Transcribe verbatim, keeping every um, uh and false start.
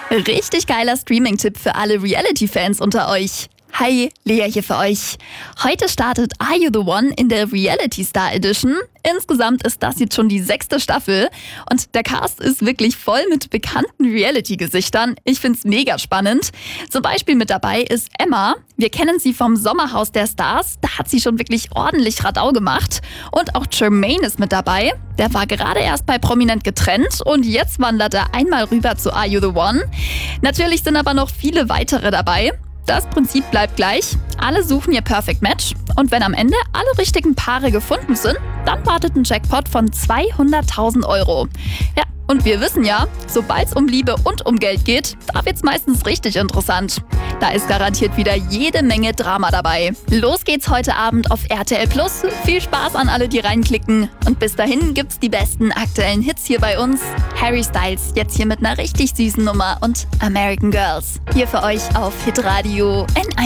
Richtig geiler Streaming-Tipp für alle Reality-Fans unter euch. Hi, Lea hier für euch. Heute startet Are You The One in der Reality Star Edition. Insgesamt ist das jetzt schon die sechste Staffel und der Cast ist wirklich voll mit bekannten Reality-Gesichtern. Ich find's mega spannend. Zum Beispiel mit dabei ist Emma. Wir kennen sie vom Sommerhaus der Stars. Da hat sie schon wirklich ordentlich Radau gemacht. Und auch Jermaine ist mit dabei. Der war gerade erst bei Prominent getrennt und jetzt wandert er einmal rüber zu Are You The One. Natürlich sind aber noch viele weitere dabei. Das Prinzip bleibt gleich. Alle suchen ihr Perfect Match und wenn am Ende alle richtigen Paare gefunden sind, dann wartet ein Jackpot von zweihunderttausend Euro. Ja, und wir wissen ja, sobald es um Liebe und um Geld geht, da wird's meistens richtig interessant. Da ist garantiert wieder jede Menge Drama dabei. Los geht's heute Abend auf R T L Plus. Viel Spaß an alle, die reinklicken. Und bis dahin gibt's die besten aktuellen Hits hier bei uns. Harry Styles jetzt hier mit einer richtig süßen Nummer und American Girls. Hier für euch auf Hitradio N eins.